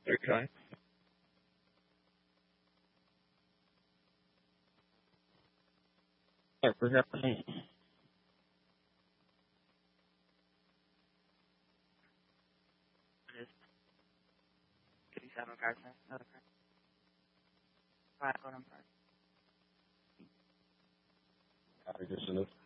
Okay. Thanks for helping me. It is 57 cars. Another car. Right, hold on first. I just